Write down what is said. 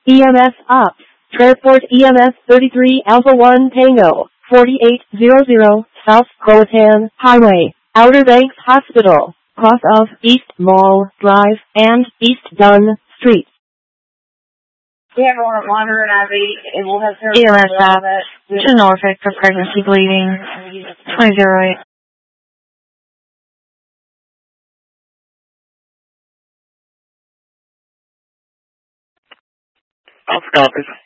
EMS Ops. Transport EMS 33 Alpha 1 Tango, 4800 South Croatan Highway, Outer Banks Hospital, cross of East Mall Drive and East Dunn Street. We have one at Monitor and Ivy, and we'll have EMS Ops to Norfolk for pregnancy bleeding, 2008. I'll copy.